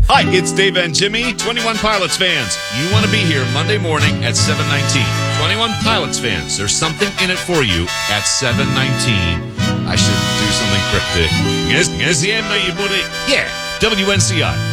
Hi, it's Dave and Jimmy, 21 Pilots fans. You want to be here Monday morning at 7:19. 21 Pilots fans, there's something in it for you at 7:19. I should do something cryptic. Yeah, WNCI.